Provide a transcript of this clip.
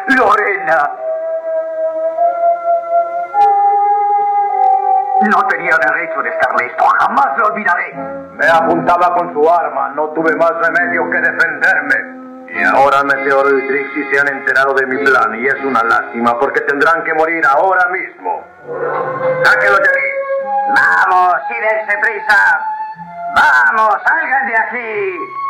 Lorena. No tenía derecho de estarle esto, jamás lo olvidaré. Me apuntaba con su arma, no tuve más remedio que defenderme. Y ahora Meteoro y Trixie se han enterado de mi plan y es una lástima porque tendrán que morir ahora mismo. ¡Sáquenlos de aquí! Vamos, sírense prisa. Vamos, salgan de aquí.